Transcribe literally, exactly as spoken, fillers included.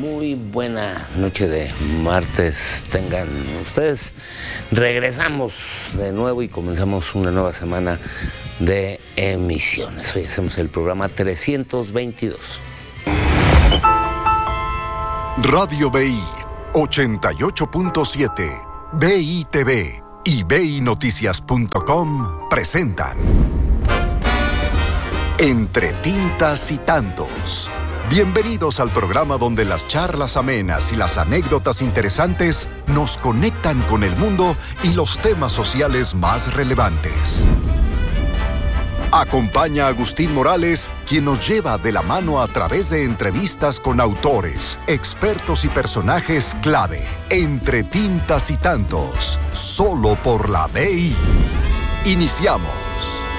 Muy buena noche de martes tengan ustedes. Regresamos de nuevo y comenzamos una nueva semana de emisiones. Hoy hacemos el programa trescientos veintidós. Radio B I ochenta y ocho punto siete, B I T V y B I Noticias punto com presentan Entre Tintas y Tantos. Bienvenidos al programa donde las charlas amenas y las anécdotas interesantes nos conectan con el mundo y los temas sociales más relevantes. Acompaña a Agustín Morales, quien nos lleva de la mano a través de entrevistas con autores, expertos y personajes clave. Entre Tintas y Tantos, solo por la B I. Iniciamos.